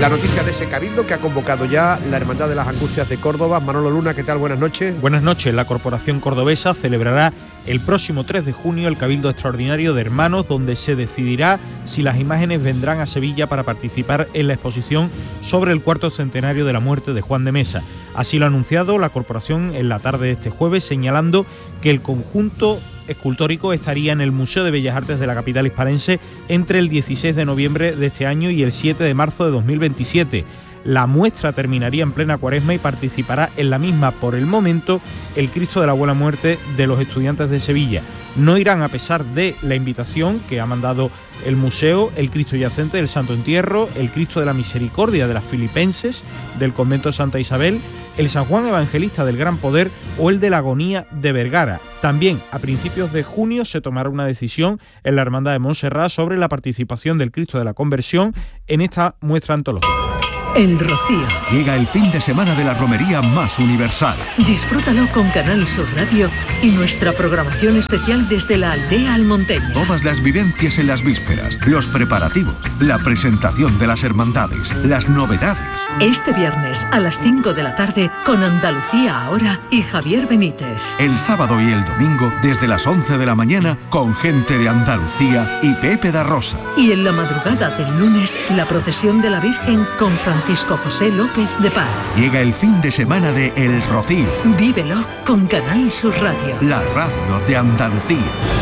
la noticia de ese cabildo que ha convocado ya la Hermandad de las Angustias de Córdoba. Manolo Luna, ¿qué tal? Buenas noches. Buenas noches. La Corporación Cordobesa celebrará el próximo 3 de junio el Cabildo Extraordinario de Hermanos, donde se decidirá si las imágenes vendrán a Sevilla para participar en la exposición sobre el cuarto centenario de la muerte de Juan de Mesa. Así lo ha anunciado la Corporación en la tarde de este jueves, señalando que el conjunto escultórico estaría en el Museo de Bellas Artes de la capital hispalense entre el 16 de noviembre de este año y el 7 de marzo de 2027. La muestra terminaría en plena Cuaresma y participará en la misma, por el momento, el Cristo de la Buena Muerte de los Estudiantes de Sevilla. No irán, a pesar de la invitación que ha mandado el museo, el Cristo Yacente del Santo Entierro, el Cristo de la Misericordia de las Filipenses del Convento de Santa Isabel, el San Juan Evangelista del Gran Poder o el de la Agonía de Vergara. También a principios de junio se tomará una decisión en la Hermandad de Montserrat sobre la participación del Cristo de la Conversión en esta muestra antológica. El Rocío. Llega el fin de semana de la romería más universal. Disfrútalo con Canal Sur Radio y nuestra programación especial desde la aldea almonteña. Todas las vivencias en las vísperas, los preparativos, la presentación de las hermandades, las novedades. Este viernes a las 5 de la tarde con Andalucía Ahora y Javier Benítez. El sábado y el domingo desde las 11 de la mañana con gente de Andalucía y Pepe da Rosa. Y en la madrugada del lunes la procesión de la Virgen con Francisco José López de Paz. Llega el fin de semana de El Rocío. Vívelo con Canal Sur Radio. La radio de Andalucía.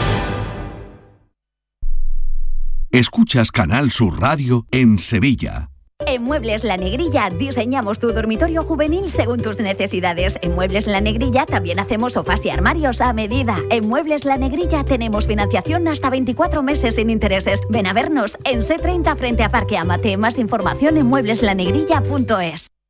Escuchas Canal Sur Radio en Sevilla. En Muebles La Negrilla diseñamos tu dormitorio juvenil según tus necesidades. En Muebles La Negrilla también hacemos sofás y armarios a medida. En Muebles La Negrilla tenemos financiación hasta 24 meses sin intereses. Ven a vernos en C30 frente a Parque Amate. Más información en muebleslanegrilla.es.